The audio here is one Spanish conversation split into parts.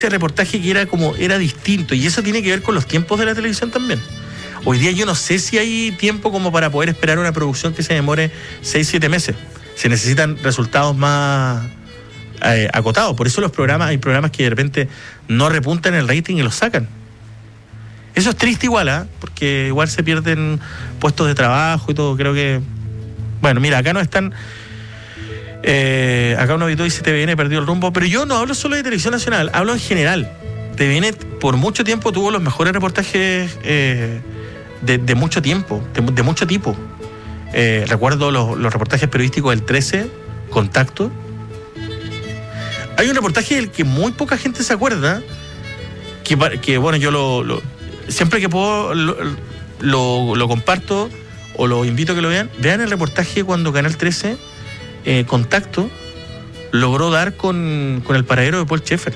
reportaje que era distinto, y eso tiene que ver con los tiempos de la televisión también. Hoy día yo no sé si hay tiempo como para poder esperar una producción que se demore 6-7 meses. Se necesitan resultados más acotados. Por eso hay programas que de repente no repuntan el rating y los sacan. Eso es triste igual, porque igual se pierden puestos de trabajo y todo. Creo que... Bueno, mira, acá no están... acá uno habitó y dice TVN perdió el rumbo, pero yo no hablo solo de televisión nacional, hablo en general. TVN por mucho tiempo tuvo los mejores reportajes de mucho tiempo, de mucho tipo. Recuerdo los reportajes periodísticos del 13, Contacto. Hay un reportaje del que muy poca gente se acuerda, que bueno, yo siempre que puedo lo comparto o lo invito a que lo vean. Vean el reportaje cuando Canal 13, Contacto, logró dar con el paradero de Paul Schaeffer.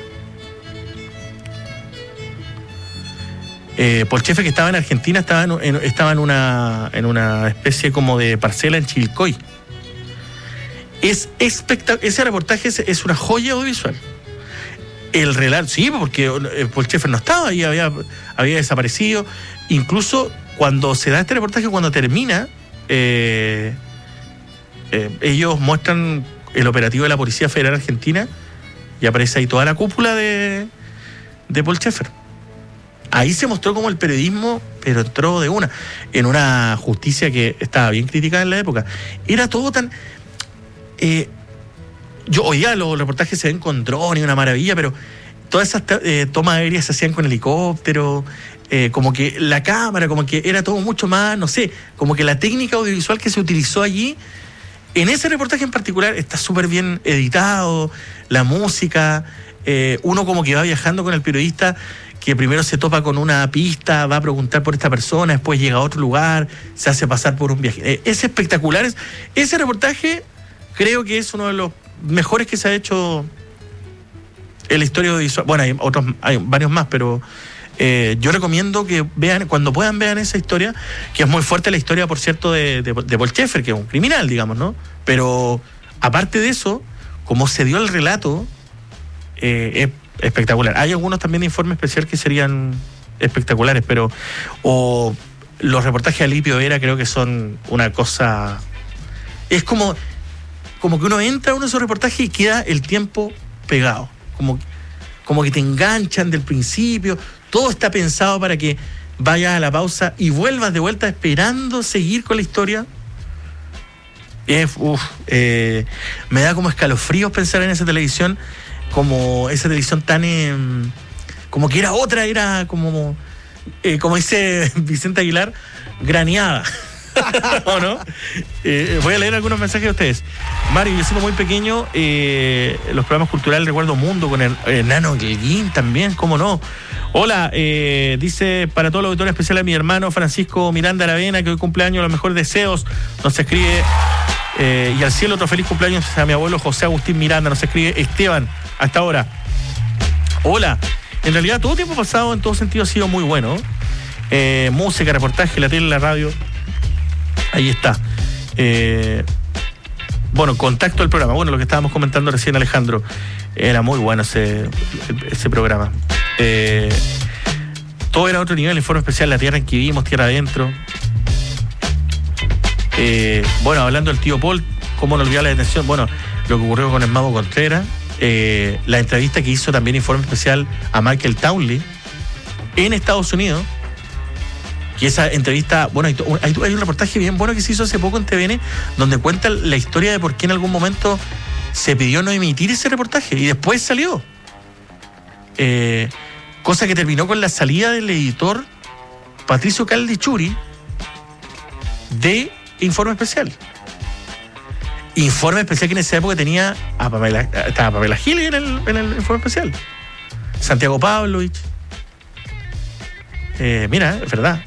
Paul Schaeffer, que estaba en Argentina, estaba en una especie como de parcela en Chivilcoy. Es espectacular. Ese reportaje es una joya audiovisual. El relato, sí, porque Paul Schaeffer no estaba ahí, había desaparecido. Incluso cuando se da este reportaje, cuando termina, ellos muestran el operativo de la Policía Federal Argentina y aparece ahí toda la cúpula de Paul Schaeffer. Ahí se mostró como el periodismo, pero entró en una justicia que estaba bien criticada en la época. Era todo tan... hoy día los reportajes se ven con drones, una maravilla, pero todas esas tomas aéreas se hacían con helicóptero, como que la cámara, como que era todo mucho más, no sé, como que la técnica audiovisual que se utilizó allí, en ese reportaje en particular, está súper bien editado, la música, uno como que va viajando con el periodista, que primero se topa con una pista, va a preguntar por esta persona, después llega a otro lugar, se hace pasar por un viaje. Es espectacular. Ese reportaje creo que es uno de los mejores que se ha hecho en la historia audiovisual. Bueno, hay varios más, pero yo recomiendo que vean, cuando puedan, vean esa historia, que es muy fuerte la historia, por cierto, de Paul Schaeffer, que es un criminal, digamos, ¿no? Pero aparte de eso, como se dio el relato, es espectacular. Hay algunos también de Informe Especial que serían espectaculares, pero los reportajes de Alipio Vera creo que son una cosa... Es como que uno entra a uno de esos reportajes y queda el tiempo pegado, como que te enganchan del principio, todo está pensado para que vayas a la pausa y vuelvas de vuelta esperando seguir con la historia. Me da como escalofríos pensar en esa televisión, como esa televisión tan... como que era como dice Vicente Aguilar, graneada. ¿O no? Voy a leer algunos mensajes de ustedes. Mario, yo siendo muy pequeño, los programas culturales, recuerdo Mundo con el Nano Guilguín también, ¿cómo no? Hola, dice, para todos los auditores, especial a mi hermano Francisco Miranda Aravena, que hoy cumpleaños, los mejores deseos, nos escribe, y al cielo otro feliz cumpleaños a mi abuelo José Agustín Miranda, nos escribe Esteban, hasta ahora. Hola, en realidad todo tiempo pasado en todo sentido ha sido muy bueno. Música, reportaje, la tele, la radio. Ahí está. Bueno, Contacto del programa. Bueno, lo que estábamos comentando recién, Alejandro. Era muy bueno ese programa. Todo era otro nivel. Informe Especial, la tierra en que vivimos, tierra adentro. Bueno, hablando del tío Paul, cómo no olvidar la detención. Bueno, lo que ocurrió con el Mago Contreras. La entrevista que hizo también Informe Especial a Michael Townley en Estados Unidos. Que esa entrevista, bueno, hay un reportaje bien bueno que se hizo hace poco en TVN, donde cuenta la historia de por qué en algún momento se pidió no emitir ese reportaje y después salió. Cosa que terminó con la salida del editor Patricio Caldichuri de Informe Especial. Informe Especial que en esa época tenía estaba Pamela Giles en el Informe Especial. Santiago Pavlovich. Mira, es verdad.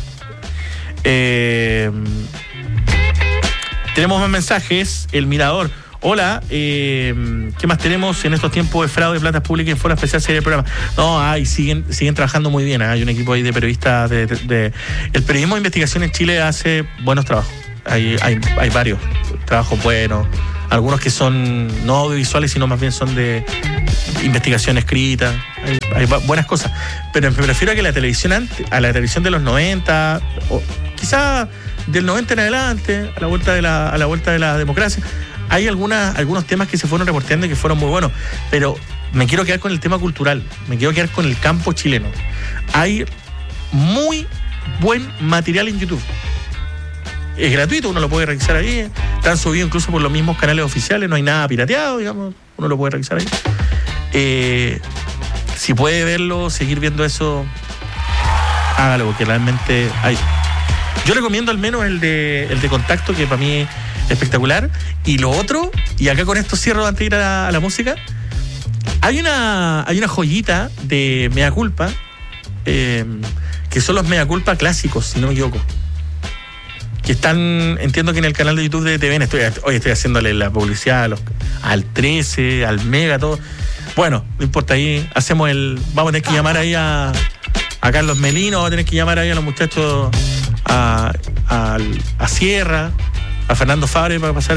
Tenemos más mensajes. El Mirador. Hola, ¿qué más tenemos en estos tiempos de fraude de platas públicas en Informe Especial serie de programa? No, siguen trabajando muy bien. Hay un equipo ahí de periodistas el periodismo de investigación en Chile hace buenos trabajos. Hay varios trabajos buenos. algunos que son no audiovisuales, sino más bien son de investigación escrita. Hay buenas cosas. Pero me refiero a que la televisión a la televisión de los 90, o quizá del 90 en adelante, a la vuelta de la democracia, hay algunos temas que se fueron reporteando y que fueron muy buenos. Pero me quiero quedar con el tema cultural, me quiero quedar con el campo chileno. Hay muy buen material en YouTube. Es gratuito, uno lo puede revisar ahí. Están subidos incluso por los mismos canales oficiales, no hay nada pirateado, digamos, uno lo puede revisar ahí. Si puede verlo, seguir viendo eso, hágalo, porque realmente hay. Yo recomiendo al menos el de Contacto, que para mí es espectacular. Y lo otro, y acá con esto cierro antes de ir a la música, hay una joyita de Mea Culpa, que son los Mea Culpa clásicos, si no me equivoco, que están, entiendo que en el canal de YouTube de TVN. Estoy haciéndole la publicidad al 13, al Mega, todo. Bueno, no importa, ahí hacemos vamos a tener que llamar ahí a Carlos Melino, vamos a tener que llamar ahí a los muchachos, a Sierra, a Fernando Fabre para pasar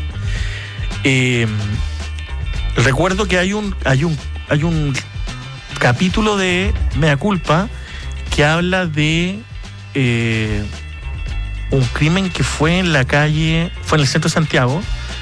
recuerdo que hay un capítulo de Mea Culpa que habla de un crimen que fue en la calle, fue en el centro de Santiago.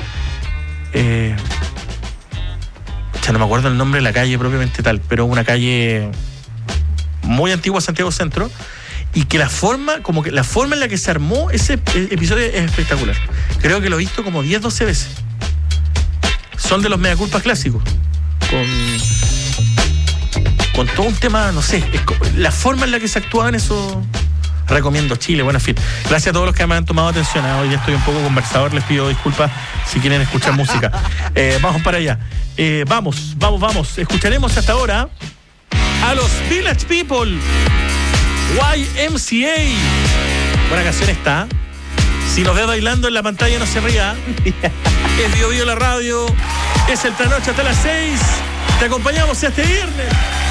Ya no me acuerdo el nombre de la calle propiamente tal, pero una calle muy antigua, Santiago Centro, y que la forma en la que se armó ese episodio es espectacular. Creo que lo he visto como 10, 12 veces. Son de los Mea Culpas clásicos, con todo un tema, no sé, la forma en la que se actuaba en eso. Recomiendo Chile, bueno, en fin. Gracias a todos los que me han tomado atención. Hoy ya estoy un poco conversador, les pido disculpas si quieren escuchar música. Vamos para allá. Vamos. Escucharemos hasta ahora a los Village People, YMCA. Buena canción está. Si nos ve bailando en la pantalla, no se ría. Es Bio Bio la radio. Es el Trasnoche hasta las 6. Te acompañamos este viernes.